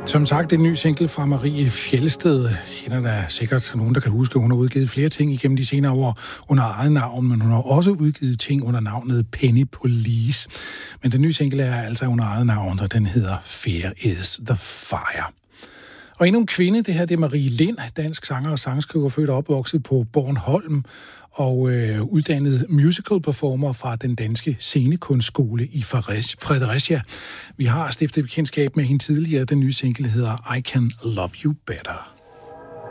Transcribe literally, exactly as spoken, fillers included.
Som sagt, det er en ny single fra Marie Fjelsted. Hende er der sikkert nogen, der kan huske, hun har udgivet flere ting igennem de senere år under eget navn, men hun har også udgivet ting under navnet Penny Police. Men den nye single er altså under eget navn, og den hedder Fear is the Fire. Og endnu en kvinde, det her det er Marie Lind, dansk sanger og sangskriver, født og opvokset på Bornholm, og øh, uddannet musical performer fra den danske scenekunstskole i Fredericia. Vi har stiftet bekendtskab med hende tidligere. Den nye single hedder I Can Love You Better.